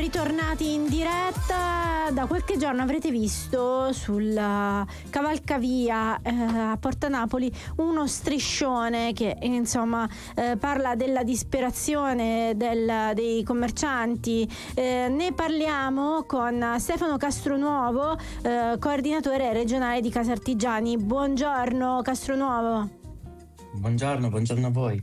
ritornati in diretta. Da qualche giorno avrete visto sul cavalcavia a Porta Napoli uno striscione che insomma parla della disperazione dei commercianti. Ne parliamo con Stefano Castronuovo, coordinatore regionale di Casartigiani. Buongiorno Castronuovo. Buongiorno a voi.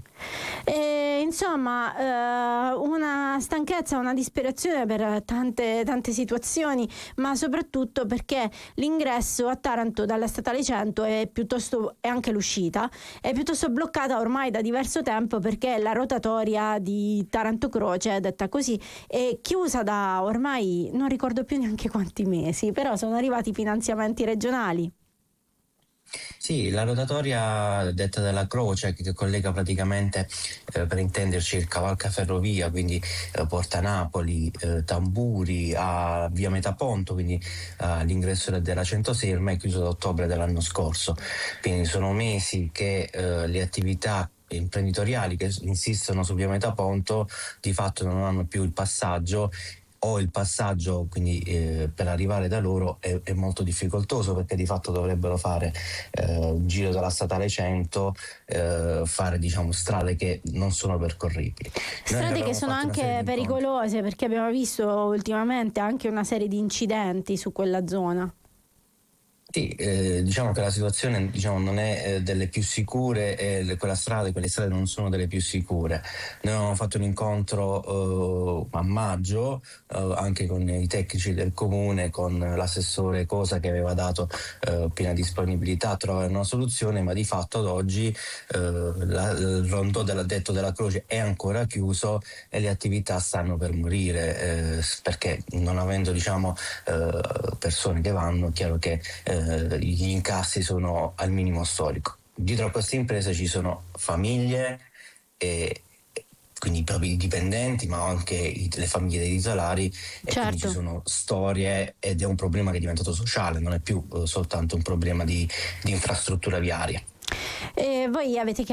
Una stanchezza, una disperazione per tante situazioni, ma soprattutto perché l'ingresso a Taranto dalla statale 100 e anche l'uscita è piuttosto bloccata ormai da diverso tempo, perché la rotatoria di Taranto Croce, detta così, è chiusa da ormai non ricordo più neanche quanti mesi, però sono arrivati i finanziamenti regionali. Sì, la rotatoria detta della Croce, che collega praticamente, per intenderci, il cavalcaferrovia, quindi Porta Napoli, Tamburi, a via Metaponto, quindi all'ingresso della 106, ormai è chiuso da ottobre dell'anno scorso. Quindi sono mesi che le attività imprenditoriali che insistono su via Metaponto di fatto non hanno più il passaggio, quindi per arrivare da loro è molto difficoltoso, perché di fatto dovrebbero fare un giro dalla statale 100, fare strade che non sono percorribili. Strade che sono anche pericolose, perché abbiamo visto ultimamente anche una serie di incidenti su quella zona. Sì, diciamo che la situazione non è delle più sicure, e quelle strade non sono delle più sicure. Noi avevamo fatto un incontro a maggio anche con i tecnici del comune, con l'assessore Cosa, che aveva dato piena disponibilità a trovare una soluzione, ma di fatto ad oggi il rondò dell'addetto della Croce è ancora chiuso e le attività stanno per morire, perché non avendo persone che vanno, è chiaro che gli incassi sono al minimo storico. Dietro a queste imprese ci sono famiglie e quindi i propri dipendenti, ma anche le famiglie dei titolari, e certo. quindi ci sono storie, ed è un problema che è diventato sociale, non è più soltanto un problema di infrastruttura viaria. Voi avete